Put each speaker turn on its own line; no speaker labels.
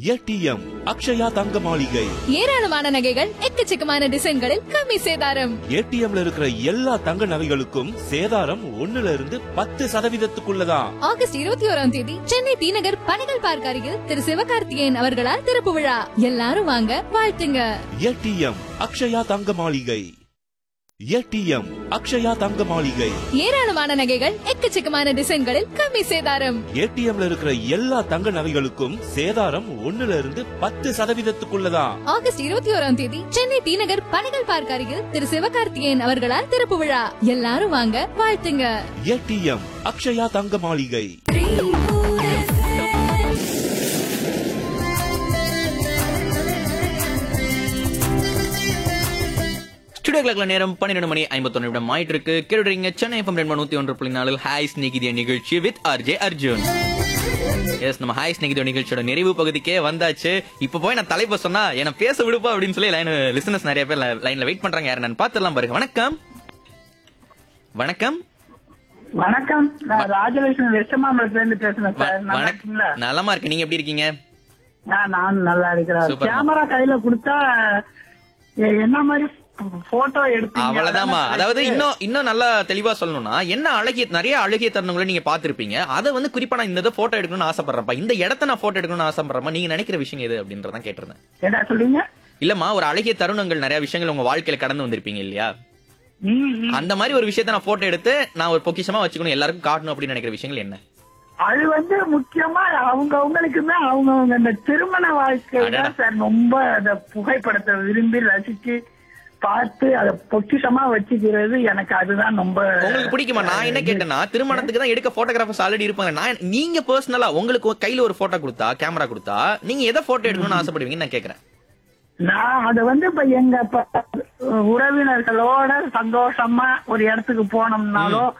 ATM Akshaya தங்க மாளிகை.
ஏராளமான நகைகள் எக்கச்சக்கமான டிசைன்களில் கம்மி சேதாரம்.
ஏடிஎம்ல இருக்கிற எல்லா தங்க நகைகளுக்கும் சேதாரம் 1%
ஆகஸ்ட் 21 சென்னை தீநகர் பனகல் பார்க் அருகில் திரு சிவகார்த்திகேயன் அவர்களால் திறப்பு விழா. எல்லாரும் வாங்க, வாழ்த்துங்க.
ஏடிஎம் அக்ஷயா தங்க மாளிகை. ஏடிஎம் அக்ஷயா தங்க மாளிகை.
ஏராளமான நகைகள் எக்கச்சக்கமான டிசைன்களில் கம்மி சேதாரம்.
ஏடிஎம்ல இருக்கிற எல்லா தங்க நகைகளுக்கும் சேதாரம் 1%
ஆகஸ்ட் 21 சென்னை தீநகர் பனகல் பார்க் அருகில் திரு சிவகார்த்திகேயன் அவர்களால் திறப்பு விழா. எல்லாரும் வாங்க, வாழ்த்துங்க.
ஏடிஎம் அக்ஷயா தங்க மாளிகை.
ஸ்டுடியோ கிளாக்ல நேரம் 12:51 ஆயிட்டு இருக்கு. கேடுறீங்க சென்னை FM 101.4 ஹாய் ஸ்நேகிதிய நிகழ்ச்சி வித் ஆர்ஜே அர்ஜுன். எஸ், நம்ம ஹாய் ஸ்நேகிதிய நிகழ்ச்சியோட நிறைவு பகுதிக்கே வந்தாச்சு. இப்ப போய் நான் தலைப்ப சொன்னா என்ன பேச விடுப்பா அப்படின்னு சொல்லி லிசனர்ஸ் நிறைய பேர் லைன்ல வெயிட் பண்றாங்க. யாரு நான் பாத்துடலாம் பாருங்க. வணக்கம் வணக்கம்
வணக்கம், நான் ராஜலட்சுமி வெஸ்டமாம்பலத்துல இருந்து பேசுறேன் சார். நல்லா இருக்கீங்களா?
நலமா இருக்கு. நீங்க எப்படி இருக்கீங்க?
நான் நல்லா இருக்கிறேன்.
சூப்பர்.
கேமரா கையில கொடுத்தா என்ன மாதிரி போட்டோ எடுத்து
அவ்வளவுதாமா. அதாவது இன்னும் நல்லா தெளிவா சொல்லணும்னா, என்ன நிறைய அழகிய தருணங்களை நீங்க பாத்திருப்பீங்க. அதை குறிப்பா நான் இந்த போட்டோ எடுக்கணும்னு ஆசைப்படுறப்ப, இந்த இடத்த நான் போட்டோ எடுக்கணும்னு ஆசைப்படுறப்ப நீங்க நினைக்கிற விஷயம் எது அப்படின்றதான் கேட்டிருந்தேன்.
என்ன சொல்றீங்க?
இல்லம்மா, ஒரு அழகிய தருணங்கள் நிறைய விஷயங்கள் உங்க வாழ்க்கையில கடந்து வந்திருப்பீங்க இல்லையா? அந்த மாதிரி ஒரு விஷயத்த நான் போட்டோ எடுத்து நான் ஒரு பொக்கிஷமா வச்சுக்கணும், எல்லாருக்கும் காட்டணும் அப்படின்னு நினைக்கிற விஷயங்கள் என்ன?
அது முக்கியமா அவங்களுக்குமே அவங்க இந்த திருமண வாழ்க்கையில சார் ரொம்ப அந்த புகைப்படத்தை விரும்பி ரசிச்சு பார்த்து அதை பொக்கிஷமா வச்சுக்கிறது. எனக்கு அதுதான் ரொம்ப
உங்களுக்கு பிடிக்குமா? நான் என்ன கேட்டேன்னா, திருமணத்துக்கு தான் எடுக்க போட்டோகிராஃபர்ஸ் ஆல்ரெடி இருப்பாங்க. நீங்க பர்சனலா உங்களுக்கு கையில ஒரு போட்டோ கொடுத்தா, கேமரா கொடுத்தா, நீங்க எதை போட்டோ எடுக்கணும்னு ஆசைப்படுவீங்கன்னு நான் கேக்குறேன்.
நான் அதை இப்ப எங்க உறவினர்களோட சந்தோஷமா ஒரு இடத்துக்கு போனோம்னாலோ